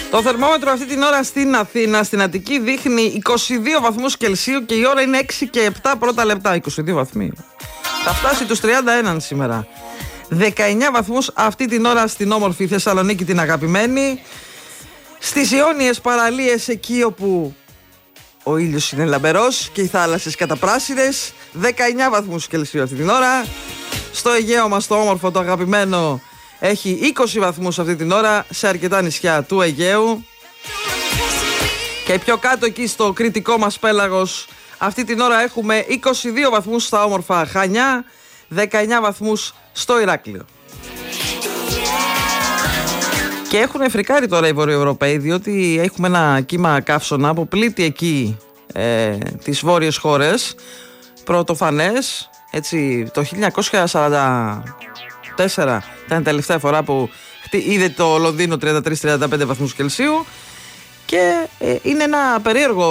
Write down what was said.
Το θερμόμετρο αυτή την ώρα στην Αθήνα, στην Αττική, δείχνει 22 βαθμούς Κελσίου και η ώρα είναι 6 και 7 πρώτα λεπτά. 22 βαθμοί. Θα φτάσει τους 31 σήμερα. 19 βαθμούς αυτή την ώρα στην όμορφη Θεσσαλονίκη, την αγαπημένη. Στις Ιόνιες παραλίες, εκεί όπου ο ήλιος είναι λαμπερός και οι θάλασσες καταπράσινες, 19 βαθμούς Κελσίου αυτή την ώρα. Στο Αιγαίο μας, το όμορφο, το αγαπημένο, έχει 20 βαθμούς αυτή την ώρα σε αρκετά νησιά του Αιγαίου. Και πιο κάτω εκεί στο κρητικό μας πέλαγος, αυτή την ώρα έχουμε 22 βαθμούς στα όμορφα Χανιά, 19 βαθμούς στο Ηράκλειο. Και έχουν φρικάρει τώρα οι Βορειοευρωπαίοι, διότι έχουμε ένα κύμα καύσωνα που πλήττει εκεί τις βόρειες χώρες. Πρωτοφανές, έτσι, το 1944 ήταν η τελευταία φορά που είδε το Λονδίνο 33-35 βαθμούς Κελσίου. Και είναι ένα περίεργο